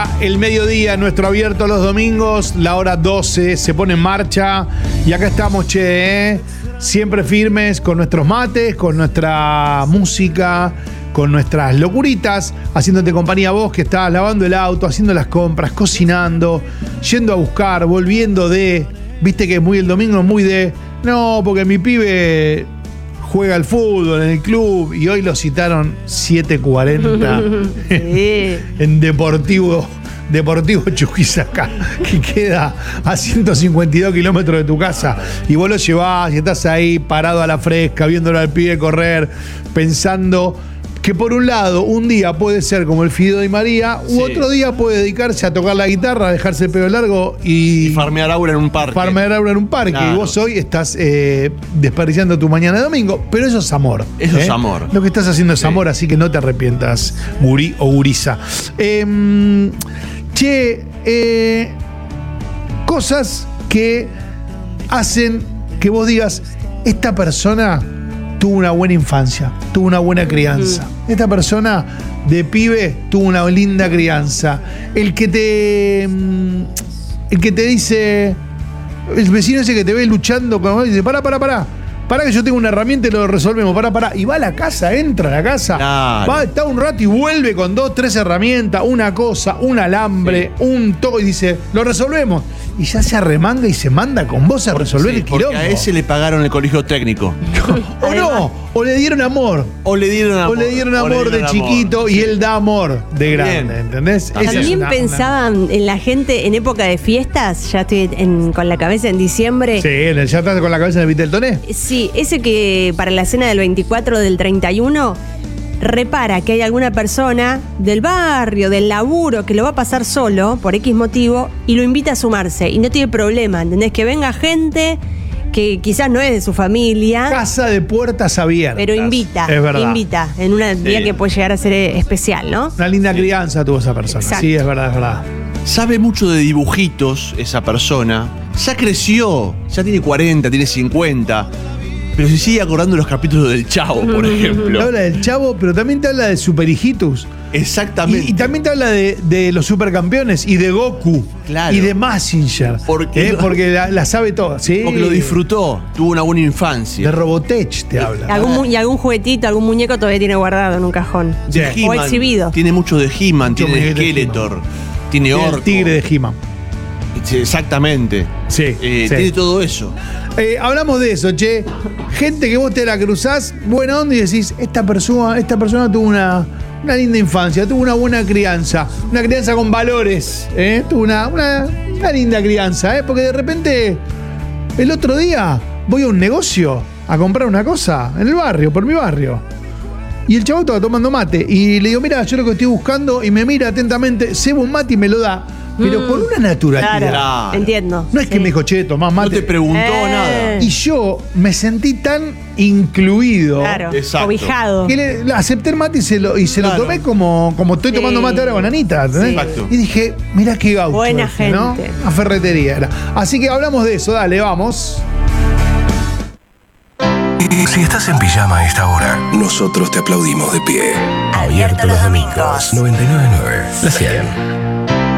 Llega el mediodía, nuestro abierto los domingos, la hora 12 se pone en marcha y acá estamos, siempre firmes con nuestros mates, con nuestra música, con nuestras locuritas, haciéndote compañía a vos que estás lavando el auto, haciendo las compras, cocinando, yendo a buscar, volviendo de, viste que es muy el domingo, es muy de, no, porque mi pibe juega al fútbol en el club y hoy lo citaron 7:40 en Deportivo Chuquisaca, que queda a 152 kilómetros de tu casa, y vos lo llevás y estás ahí parado a la fresca, viéndolo al pibe correr, pensando que por un lado, un día puede ser como el Fido Di María, u otro día puede dedicarse a tocar la guitarra, a dejarse el pelo largo y farmear aura en un parque. Claro. Y vos hoy estás desperdiciando tu mañana de domingo, pero eso es amor. Eso es amor. Lo que estás haciendo es amor, así que no te arrepientas, gurí o gurisa. Cosas que hacen que vos digas, esta persona tuvo una buena infancia, tuvo una buena crianza. Esta persona de pibe tuvo una linda crianza. El que te dice, el vecino ese que te ve luchando con vos y dice, pará, que yo tengo una herramienta y lo resolvemos, pará. Y va a la casa, entra a la casa, claro. Está un rato y vuelve con 2, 3 herramientas, una cosa, un alambre, un toque, y dice, lo resolvemos. Y ya se arremanga y se manda con vos a resolver el quilombo. Porque a ese le pagaron el colegio técnico. O le dieron amor. O le dieron amor de chiquito y él da amor de grande, ¿entendés? También pensaban en la gente en época de fiestas, ya estoy con la cabeza en diciembre. Sí, ¿ya estás con la cabeza en el Viteltoné? Sí, ese que para la cena del 24 del 31 repara que hay alguna persona del barrio, del laburo, que lo va a pasar solo por X motivo y lo invita a sumarse y no tiene problema, ¿entendés? Que venga gente que quizás no es de su familia. Casa de puertas abiertas. Pero invita, es verdad. Invita en un día que puede llegar a ser especial, ¿no? Una linda crianza tuvo esa persona. Exacto. Sí, es verdad. Sabe mucho de dibujitos esa persona. Ya creció, ya tiene 40, tiene 50. Pero se sigue acordando de los capítulos del Chavo, por ejemplo. Te habla del Chavo, pero también te habla de Super Hijitus. Exactamente. Y también te habla de los supercampeones y de Goku. Claro. Y de Mazinger. Porque la sabe toda. ¿Sí? Porque lo disfrutó, tuvo una buena infancia. De Robotech te habla. Y algún juguetito, algún muñeco todavía tiene guardado en un cajón. De O He-Man. exhibido. Tiene mucho de He-Man, tiene de muñeco de Skeletor, tiene Orco. El tigre de He-Man. Sí, exactamente. Sí. Tiene todo eso. Hablamos de eso, gente que vos te la cruzás, buena onda, y decís, esta persona tuvo una linda infancia, tuvo una buena crianza con valores, tuvo una linda crianza, porque de repente el otro día voy a un negocio a comprar una cosa en el barrio, por mi barrio, y el chavo estaba tomando mate y le digo, mira, yo lo que estoy buscando, y me mira atentamente, cebo un mate y me lo da, pero con una naturalidad. Claro, entiendo. No es que me dijo, tomá mate. No te preguntó nada. Y yo me sentí tan incluido. Claro, Exacto. cobijado. Que acepté el mate y se lo tomé como estoy tomando mate ahora con Anita. ¿entendés? Exacto. Y dije, mirá qué gaucho. Buena gente. ¿no? A ferretería era. Así que hablamos de eso, dale, vamos. Y si estás en pijama a esta hora, nosotros te aplaudimos de pie. Abierto los domingos. 99.9 La 100.